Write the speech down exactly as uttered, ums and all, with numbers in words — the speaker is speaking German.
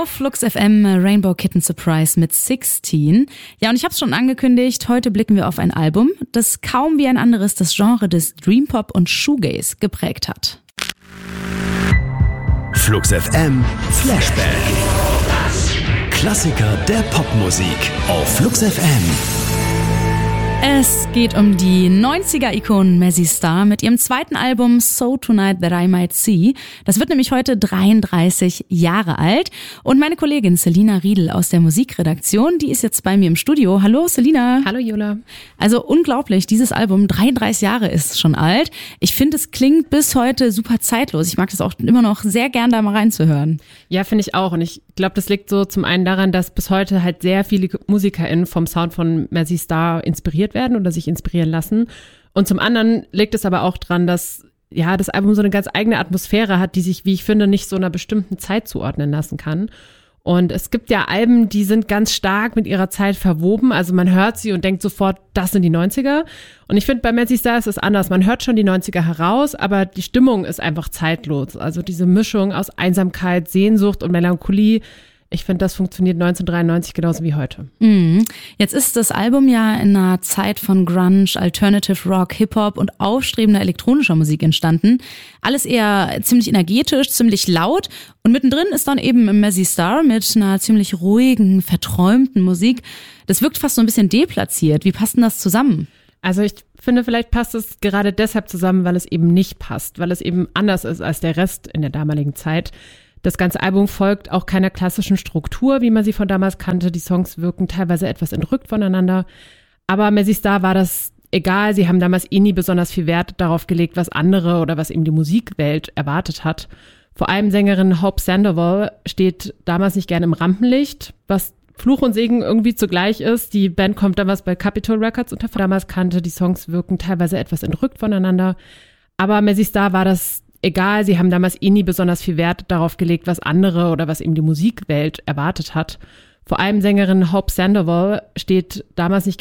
Auf Flux F M Rainbow Kitten Surprise mit sechzehn. Ja, und ich habe es schon angekündigt, heute blicken wir auf ein Album, das kaum wie ein anderes das Genre des Dream Pop und Shoegaze geprägt hat. Flux F M Flashback. Klassiker der Popmusik auf Flux F M. Es geht um die neunziger-Ikonen Mazzy Star mit ihrem zweiten Album So Tonight That I Might See. Das wird nämlich heute dreiunddreißig Jahre alt. Und meine Kollegin Selina Riedel aus der Musikredaktion, die ist jetzt bei mir im Studio. Hallo Selina. Hallo Jola. Also unglaublich, dieses Album, dreiunddreißig Jahre ist schon alt. Ich finde, es klingt bis heute super zeitlos. Ich mag das auch immer noch sehr gern, da mal reinzuhören. Ja, finde ich auch. Und ich glaube, das liegt so zum einen daran, dass bis heute halt sehr viele MusikerInnen vom Sound von Mazzy Star inspiriert werden oder sich inspirieren lassen. Und zum anderen liegt es aber auch dran, dass ja das Album so eine ganz eigene Atmosphäre hat, die sich, wie ich finde, nicht so einer bestimmten Zeit zuordnen lassen kann. Und es gibt ja Alben, die sind ganz stark mit ihrer Zeit verwoben. Also man hört sie und denkt sofort, das sind die neunziger. Und ich finde, bei Mazzy Star ist es anders. Man hört schon die neunziger heraus, aber die Stimmung ist einfach zeitlos. Also diese Mischung aus Einsamkeit, Sehnsucht und Melancholie, ich finde, das funktioniert neunzehnhundertdreiundneunzig genauso wie heute. Mhm. Jetzt ist das Album ja in einer Zeit von Grunge, Alternative Rock, Hip-Hop und aufstrebender elektronischer Musik entstanden. Alles eher ziemlich energetisch, ziemlich laut. Und mittendrin ist dann eben Mazzy Star mit einer ziemlich ruhigen, verträumten Musik. Das wirkt fast so ein bisschen deplatziert. Wie passt denn das zusammen? Also ich finde, vielleicht passt es gerade deshalb zusammen, weil es eben nicht passt, weil es eben anders ist als der Rest in der damaligen Zeit. Das ganze Album folgt auch keiner klassischen Struktur, wie man sie von damals kannte. Die Songs wirken teilweise etwas entrückt voneinander. Aber Mazzy Star war das egal. Sie haben damals eh nie besonders viel Wert darauf gelegt, was andere oder was eben die Musikwelt erwartet hat. Vor allem Sängerin Hope Sandoval steht damals nicht gerne im Rampenlicht, was Fluch und Segen irgendwie zugleich ist. Die Band kommt damals bei Capitol Records unter. Damals kannte, die Songs wirken teilweise etwas entrückt voneinander. Aber Mazzy Star war das egal, sie haben damals eh nie besonders viel Wert darauf gelegt, was andere oder was eben die Musikwelt erwartet hat. Vor allem Sängerin Hope Sandoval steht damals nicht